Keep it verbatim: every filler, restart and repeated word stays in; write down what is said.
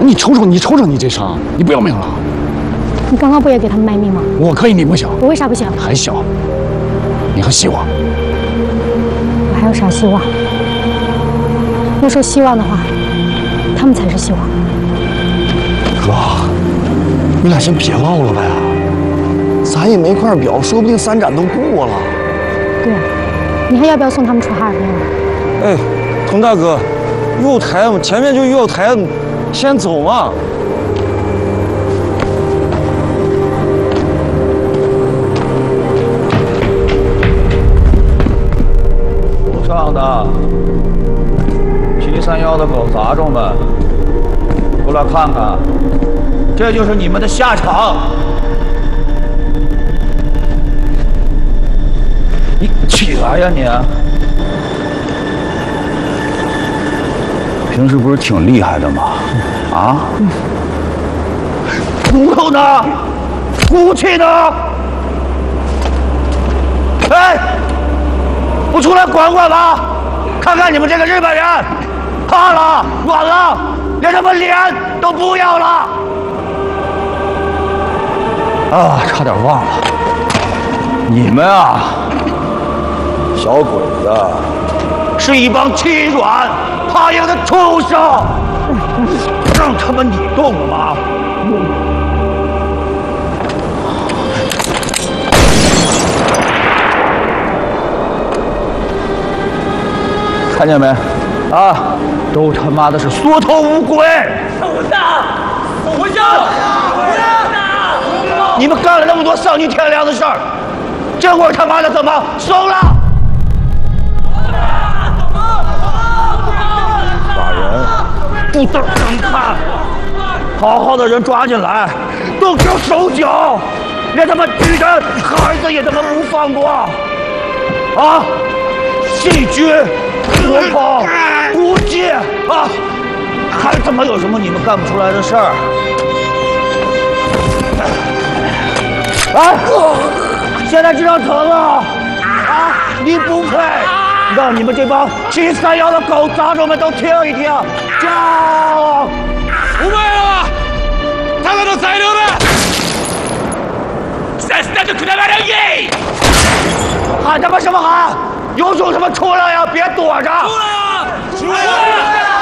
你瞅瞅，你瞅瞅你这伤，你不要命了？ 你刚刚不也给他们卖命吗？ 我可以，你不行。 我为啥不行？ 还小，你还希望？ 我还有啥希望？要说希望的话，他们才是希望。 哥，你俩先别唠了呗，咱也没块表，说不定三斩都过了。 对啊，你还要不要送他们出哈尔滨了？ 哎，佟大哥，药台嘛，前面就药台，先走嘛。 路上的七三幺的狗杂种们，过来看看，这就是你们的下场。你起来呀你！平时不是挺厉害的吗？啊？骨头呢？骨气呢？哎，不出来管管吗？看看你们这个日本人，怕了，软了，连他妈脸都不要了。啊，差点忘了，你们啊，小鬼子是一帮欺软怕硬的畜生，让他们你动了吗？看见没？啊，都他妈的是缩头乌龟！等着，回去！你们干了那么多丧尽天良的事儿，这会儿他妈的怎么收了？把人不得人看，好好的人抓进来，动手手脚，连他妈女人孩子也他妈不放过啊！戏剧。国宝、无忌啊，还他妈有什么你们干不出来的事儿？哎，现在知道疼了啊！你不配，让你们这帮七三幺的狗杂种们都听一听，叫！ お前はただの材料だ！さっさとくだらない！ 喊他妈什么喊？有种他妈出来呀！别躲着！ 出来啊！出来啊！